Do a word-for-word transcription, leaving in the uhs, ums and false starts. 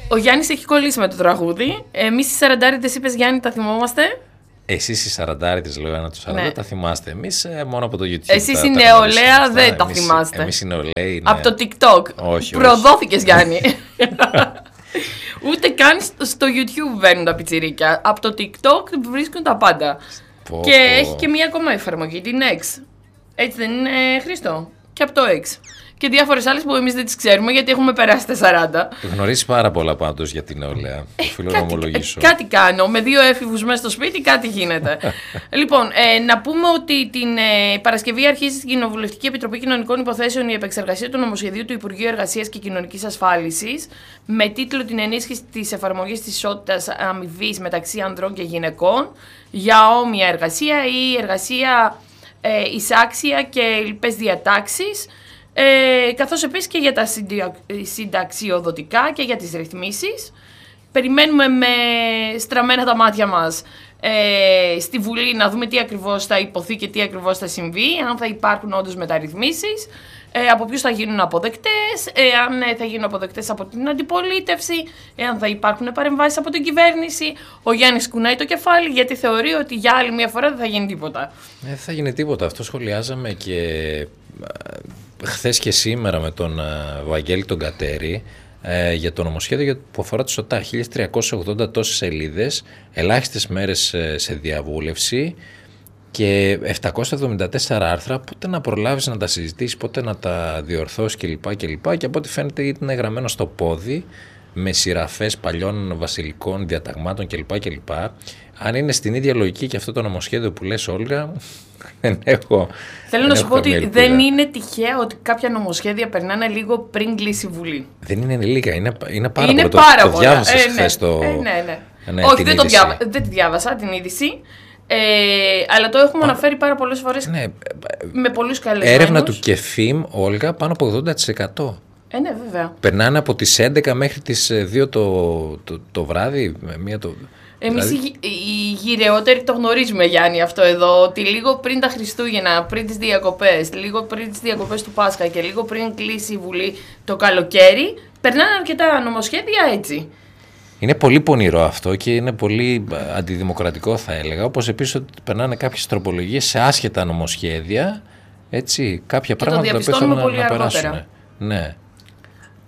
Ο Γιάννης έχει κολλήσει με το τραγούδι. Εμείς οι σαραντάριδες, είπες Γιάννη, τα θυμόμαστε. Εσείς οι σαραντάριδες, λέω ένα του σαράντα, ναι. Τα θυμάστε. Εμείς ε, μόνο από το YouTube. Εσείς η νεολαία δεν τα εμείς, θυμάστε. Εμείς οι νεολαίοι. Ναι. Από το TikTok. Όχι. Προδόθηκες, Γιάννη. Ούτε καν στο YouTube βαίνουν τα πιτσιρίκια. Από το TikTok βρίσκουν τα πάντα. Πω, και πω. έχει και μια ακόμα εφαρμογή, την X. Έτσι δεν είναι, Χρήστο? Και από το X. Και διάφορες άλλες που εμείς δεν τις ξέρουμε γιατί έχουμε περάσει τα σαράντα. Γνωρίζεις πάρα πολλά πάντως για την νεολαία. Ε, Οφείλω κάτι, να ομολογήσω. Ε, κάτι κάνω. Με δύο έφηβους μέσα στο σπίτι, κάτι γίνεται. Λοιπόν, ε, να πούμε ότι την ε, Παρασκευή αρχίζει στην Κοινοβουλευτική Επιτροπή Κοινωνικών Υποθέσεων η επεξεργασία του νομοσχεδίου του Υπουργείου Εργασίας και Κοινωνικής Ασφάλισης με τίτλο την ενίσχυση της εφαρμογής της ισότητας αμοιβής μεταξύ ανδρών και γυναικών για όμοια εργασία ή εργασία ε, εισάξια και λοιπές διατάξεις. Ε, καθώς επίσης και για τα συνταξιοδοτικά και για τις ρυθμίσεις. Περιμένουμε με στραμμένα τα μάτια μας ε, στη Βουλή να δούμε τι ακριβώς θα υποθεί και τι ακριβώς θα συμβεί, αν θα υπάρχουν όντως μεταρρυθμίσεις, ε, από ποιους θα γίνουν αποδεκτές, εάν ε, θα γίνουν αποδεκτές από την αντιπολίτευση, εάν θα υπάρχουν παρεμβάσεις από την κυβέρνηση. Ο Γιάννης κουνάει το κεφάλι γιατί θεωρεί ότι για άλλη μια φορά δεν θα γίνει τίποτα. Δεν θα γίνει τίποτα. Αυτό σχολιάζαμε και χθες και σήμερα με τον Βαγγέλη τον Κατέρη ε, για το νομοσχέδιο που αφορά το ΣΟΤΑ. χίλιες τριακόσιες ογδόντα τόσες σελίδες, ελάχιστες μέρες σε διαβούλευση και επτακόσια εβδομήντα τέσσερα άρθρα. Πότε να προλάβεις να τα συζητήσεις, πότε να τα διορθώσεις κλπ. Και, και από ό,τι φαίνεται είναι γραμμένο στο πόδι με σειραφές παλιών βασιλικών διαταγμάτων κλπ. κλπ. Αν είναι στην ίδια λογική και αυτό το νομοσχέδιο που λες, Όλγα, δεν έχω. Θέλω δεν να σου έχω πω ότι ελπίδα. Δεν είναι τυχαίο ότι κάποια νομοσχέδια περνάνε λίγο πριν κλείσει η Βουλή. Δεν είναι λίγα, είναι, είναι πάρα είναι πολλά. Πάρα το, το πολλά. διάβασες ε, ναι. χθες το... Ε, ναι, ναι. Ναι, Όχι, την δεν, το είδηση. διάβα... δεν τη διάβασα την είδηση. Ε, αλλά το έχουμε Πα... αναφέρει πάρα πολλές φορές ναι. με πολλούς καλεσμένους. Έρευνα του ΚΕΦΙΜ, Όλγα, πάνω από ογδόντα τοις εκατό. Ε, ναι, βέβαια. Περνάνε από τις έντεκα μέχρι τις δύο το, το, το βράδυ. Μία το... Εμείς δηλαδή... οι, οι γυρεότεροι το γνωρίζουμε, Γιάννη, αυτό εδώ, ότι λίγο πριν τα Χριστούγεννα, πριν τις διακοπές, λίγο πριν τις διακοπές του Πάσχα και λίγο πριν κλείσει η Βουλή το καλοκαίρι, περνάνε αρκετά νομοσχέδια έτσι. Είναι πολύ πονηρό αυτό και είναι πολύ αντιδημοκρατικό, θα έλεγα. Όπως επίσης ότι περνάνε κάποιες τροπολογίες σε άσχετα νομοσχέδια, έτσι, κάποια και πράγματα το που θέλουν πολύ να, να αργότερα. περάσουν. Ναι.